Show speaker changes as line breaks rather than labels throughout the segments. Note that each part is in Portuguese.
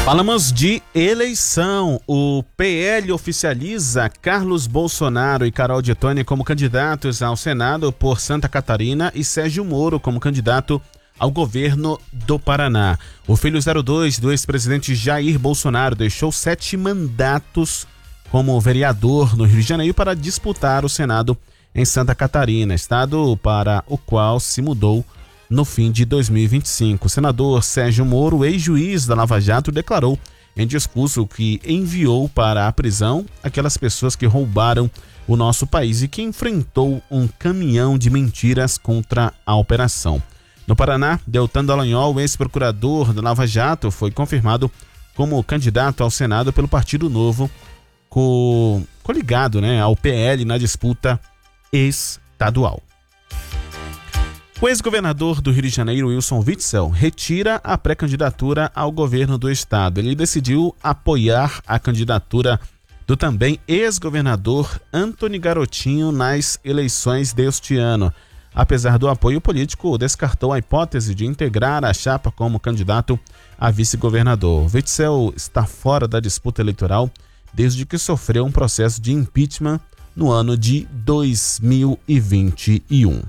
Falamos de eleição. O PL oficializa Carlos Bolsonaro e Carol Detoni como candidatos ao Senado por Santa Catarina e Sérgio Moro como candidato ao governo do Paraná. O filho 02 do ex-presidente Jair Bolsonaro deixou 7 mandatos como vereador no Rio de Janeiro para disputar o Senado em Santa Catarina, estado para o qual se mudou no fim de 2025. O senador Sérgio Moro, ex-juiz da Lava Jato, declarou em discurso que enviou para a prisão aquelas pessoas que roubaram o nosso país e que enfrentou um caminhão de mentiras contra a operação. No Paraná, Deltan Dallagnol, ex-procurador da Lava Jato, foi confirmado como candidato ao Senado pelo Partido Novo, coligado, ao PL na disputa estadual. O ex-governador do Rio de Janeiro, Wilson Witzel, retira a pré-candidatura ao governo do estado. Ele decidiu apoiar a candidatura do também ex-governador Antony Garotinho nas eleições deste ano. Apesar do apoio político, descartou a hipótese de integrar a chapa como candidato a vice-governador. Witzel está fora da disputa eleitoral desde que sofreu um processo de impeachment no ano de 2021.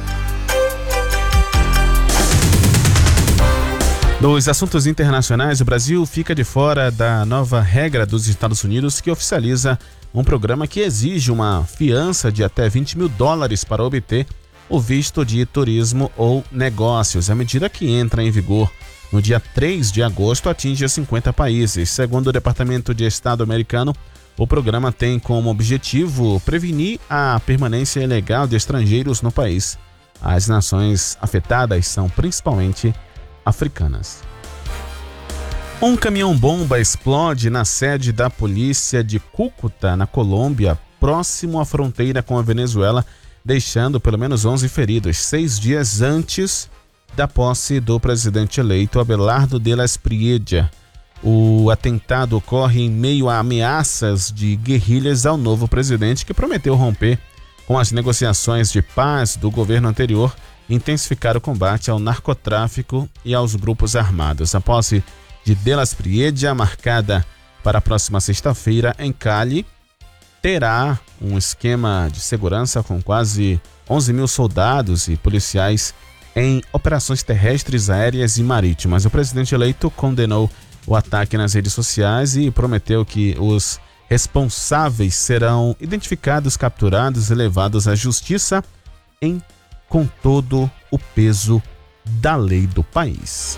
Nos assuntos internacionais, o Brasil fica de fora da nova regra dos Estados Unidos que oficializa um programa que exige uma fiança de até $20 mil para obter o visto de turismo ou negócios. A medida, que entra em vigor no dia 3 de agosto, atinge 50 países. Segundo o Departamento de Estado americano, o programa tem como objetivo prevenir a permanência ilegal de estrangeiros no país. As nações afetadas são principalmente africanas. Um caminhão-bomba explode na sede da polícia de Cúcuta, na Colômbia, próximo à fronteira com a Venezuela, deixando pelo menos 11 feridos, 6 dias antes da posse do presidente eleito Abelardo de la Espriella. O atentado ocorre em meio a ameaças de guerrilhas ao novo presidente, que prometeu romper com as negociações de paz do governo anterior, intensificar o combate ao narcotráfico e aos grupos armados. A posse de la Espriella, marcada para a próxima sexta-feira em Cali, terá um esquema de segurança com quase 11 mil soldados e policiais em operações terrestres, aéreas e marítimas. O presidente eleito condenou o ataque nas redes sociais e prometeu que os responsáveis serão identificados, capturados e levados à justiça com todo o peso da lei do país.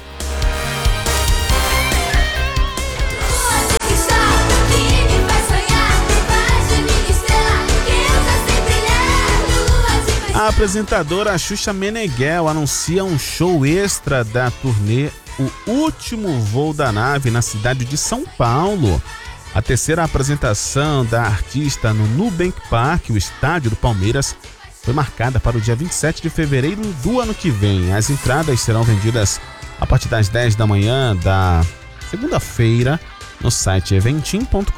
A apresentadora Xuxa Meneghel anuncia um show extra da turnê O Último Voo da Nave na cidade de São Paulo. A terceira apresentação da artista no Nubank Park, o estádio do Palmeiras, foi marcada para o dia 27 de fevereiro do ano que vem. As entradas serão vendidas a partir das 10 da manhã da segunda-feira no site eventim.com.br.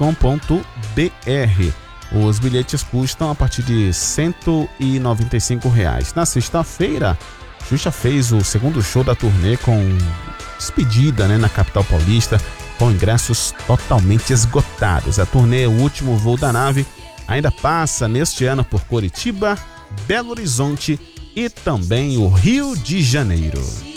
Os bilhetes custam a partir de R$ 195. Na sexta-feira, Xuxa fez o segundo show da turnê com despedida na capital paulista, com ingressos totalmente esgotados. A turnê O Último Voo da Nave ainda passa neste ano por Curitiba, Belo Horizonte e também o Rio de Janeiro.